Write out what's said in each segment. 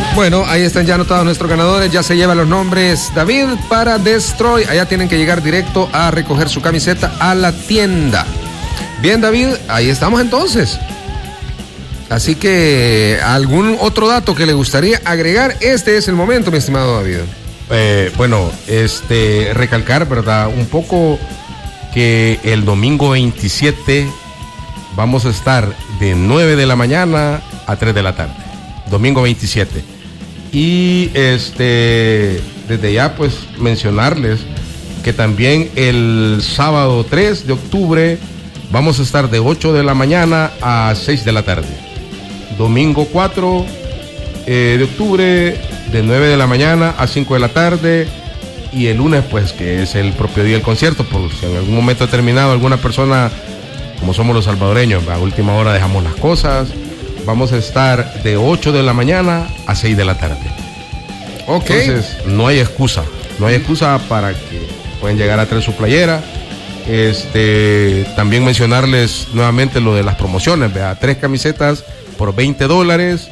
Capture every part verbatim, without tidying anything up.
Bueno, ahí están ya anotados nuestros ganadores, ya se llevan los nombres. David para Destroy, allá tienen que llegar directo a recoger su camiseta a la tienda. Bien, David, ahí estamos entonces. Así que, ¿algún otro dato que le gustaría agregar? Este es el momento, mi estimado David. Eh, bueno, este, recalcar, ¿verdad? Un poco que el domingo veintisiete vamos a estar de nueve de la mañana a tres de la tarde. Domingo veintisiete. Y este, desde ya, pues, mencionarles que también el sábado tres de octubre vamos a estar de ocho de la mañana a seis de la tarde. Domingo cuatro eh, de octubre, de nueve de la mañana a cinco de la tarde. Y el lunes, pues, que es el propio día del concierto, por si en algún momento determinado alguna persona, como somos los salvadoreños, a última hora dejamos las cosas, vamos a estar de ocho de la mañana a seis de la tarde. Ok. Entonces, no hay excusa, no hay excusa para que puedan llegar a traer su playera. Este, también mencionarles nuevamente lo de las promociones, vea, tres camisetas por veinte dólares,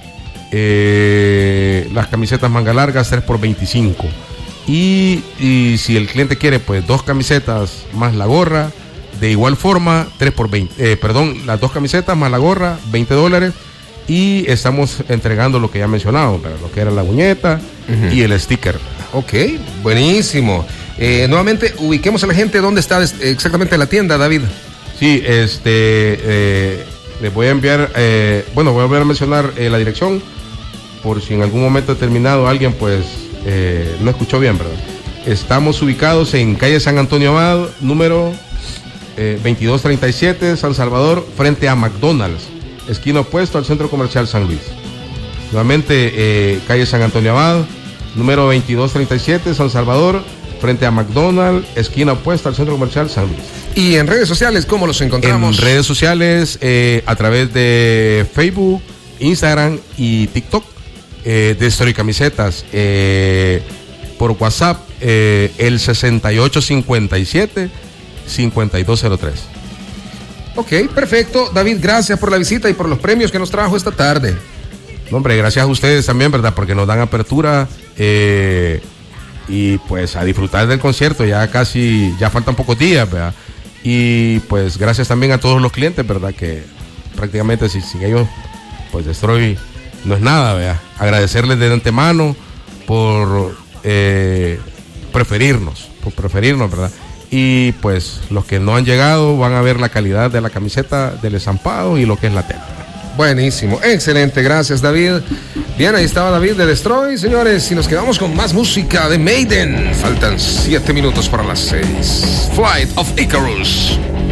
eh, las camisetas manga largas tres por veinticinco, y, y si el cliente quiere, pues dos camisetas más la gorra, de igual forma tres por veinte, eh, perdón, las dos camisetas más la gorra, veinte dólares, y estamos entregando lo que ya mencionado, lo que era la uñeta uh-huh. y el sticker. Ok, buenísimo. Eh, nuevamente, ubiquemos a la gente dónde está exactamente la tienda, David. Sí, este, eh, les voy a enviar, eh, bueno, voy a volver a mencionar eh, la dirección, por si en algún momento determinado alguien, pues, eh, no escuchó bien, ¿verdad? Estamos ubicados en calle San Antonio Abad, número eh, veintidós treinta y siete, San Salvador, frente a McDonald's, esquina opuesto al Centro Comercial San Luis. Nuevamente, eh, calle San Antonio Abad, número veintidós treinta y siete, San Salvador, frente a McDonald's, esquina opuesta al Centro Comercial San Luis. ¿Y en redes sociales cómo los encontramos? En redes sociales, eh, a través de Facebook, Instagram y TikTok, eh, Destroy Camisetas, eh, por WhatsApp, eh, el sesenta y ocho cincuenta y siete, cincuenta y dos cero tres. Ok, perfecto. David, gracias por la visita y por los premios que nos trajo esta tarde. No, hombre, gracias a ustedes también, ¿verdad? Porque nos dan apertura, eh, y pues a disfrutar del concierto. Ya casi, ya faltan pocos días, ¿verdad? Y pues gracias también a todos los clientes, ¿verdad? Que prácticamente sin, sin ellos, pues Destroy no es nada, ¿verdad? Agradecerles de antemano por eh, preferirnos, por preferirnos, ¿verdad? Y pues los que no han llegado van a ver la calidad de la camiseta, del estampado y lo que es la tela. Buenísimo, excelente, gracias David. Bien, ahí estaba David de Destroy, señores, y nos quedamos con más música de Maiden. Faltan siete minutos para las seis. Flight of Icarus.